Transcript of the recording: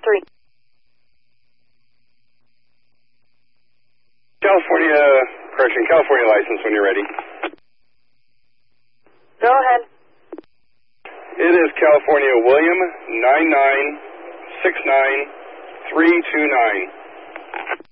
3. California license when you're ready. Go ahead. It is California William 9969329.